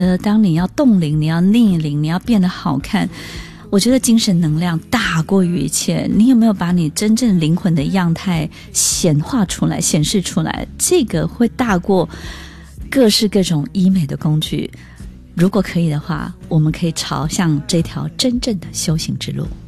当你要冻龄，你要逆龄，你要变得好看，我觉得精神能量大过于一切。你有没有把你真正灵魂的样态显化出来，显示出来？这个会大过各式各种医美的工具。如果可以的话，我们可以朝向这条真正的修行之路。